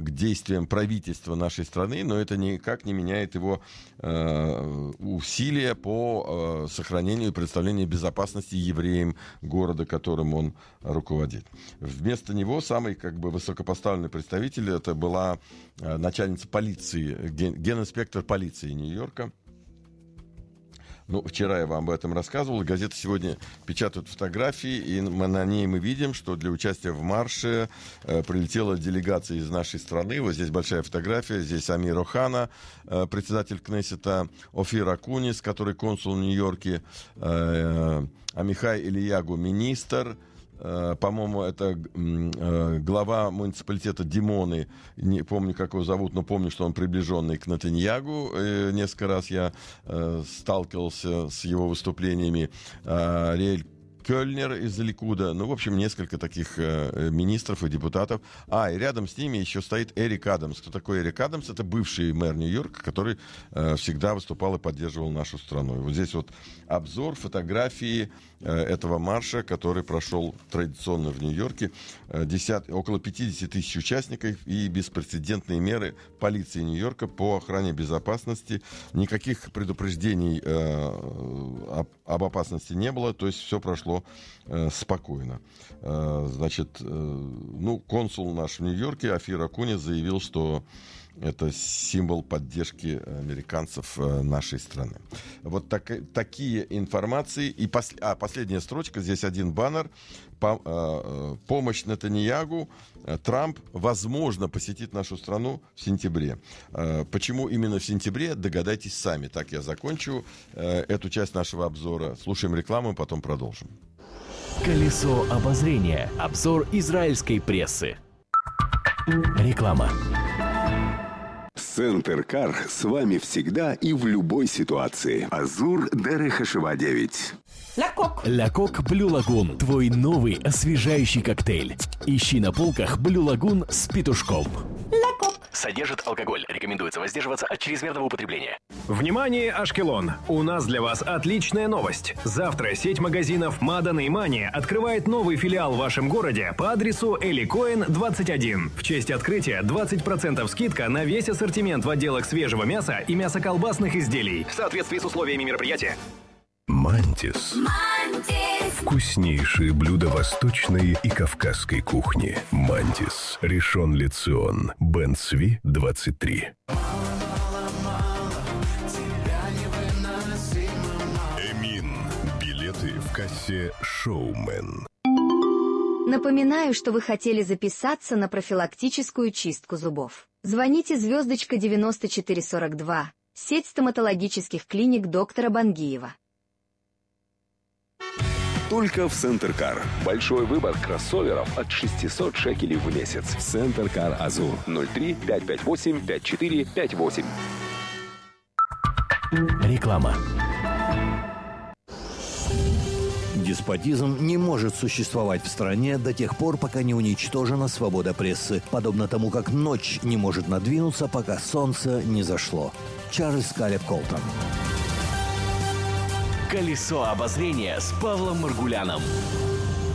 к действиям правительства нашей страны, но это никак не меняет его усилия по сохранению и представлению безопасности евреям города, которым он руководит. Вместо него самый высокопоставленный представитель это была начальница полиции, генинспектор полиции Нью-Йорка. Вчера я вам об этом рассказывал. Газеты сегодня печатают фотографии, и на ней мы видим, что для участия в марше прилетела делегация из нашей страны. Вот здесь большая фотография. Здесь Амир Охана, председатель Кнессета, Офир Акунис, который консул в Нью-Йорке, Амихай Ильягу, министр. По-моему, это глава муниципалитета Димоны, не помню, как его зовут, но помню, что он приближенный к Нетаньягу. Несколько раз я сталкивался с его выступлениями. Ариэль Кёльнер из Ликуда. В общем, несколько таких министров и депутатов. И рядом с ними еще стоит Эрик Адамс. Кто такой Эрик Адамс? Это бывший мэр Нью-Йорка, который всегда выступал и поддерживал нашу страну. И вот здесь вот обзор, фотографии этого марша, который прошел традиционно в Нью-Йорке. Около 50 тысяч участников и беспрецедентные меры полиции Нью-Йорка по охране безопасности. Никаких предупреждений об опасности не было, то есть все прошло спокойно. Консул наш в Нью-Йорке Офир Акунис заявил, что это символ поддержки американцев нашей страны. Вот такие информации. И последняя строчка. Здесь один баннер. Помощь Нетаньягу. Трамп, возможно, посетит нашу страну в сентябре. Почему именно в сентябре, догадайтесь сами. Так я закончу эту часть нашего обзора. Слушаем рекламу, потом продолжим. Колесо обозрения. Обзор израильской прессы. Реклама. Центр Кар с вами всегда и в любой ситуации. Азур Дерех Хашива 9. Ля Кок Блю Лагун. Твой новый освежающий коктейль. Ищи на полках Блю Лагун с петушком. Содержит алкоголь. Рекомендуется воздерживаться от чрезмерного употребления. Внимание, Ашкелон! У нас для вас отличная новость. Завтра сеть магазинов Мадан и Мани открывает новый филиал в вашем городе по адресу Эли Коэн, 21. В честь открытия 20% скидка на весь ассортимент в отделах свежего мяса и мясоколбасных изделий. В соответствии с условиями мероприятия. Мантис. Вкуснейшие блюда восточной и кавказской кухни. Мантис. Ришон Ле Цион. Бен Цви, 23. Эмин. Билеты в кассе «Шоумен». Напоминаю, что вы хотели записаться на профилактическую чистку зубов. Звоните звездочка 9442. Сеть стоматологических клиник доктора Бангиева. Только в Центр Кар. Большой выбор кроссоверов от 600 шекелей в месяц. Центр Кар Азур. 03-558-5458. Реклама. Деспотизм не может существовать в стране до тех пор, пока не уничтожена свобода прессы, подобно тому, как ночь не может надвинуться, пока солнце не зашло. Чарльз Калеб Колтон. Колесо обозрения с Павлом Маргуляном.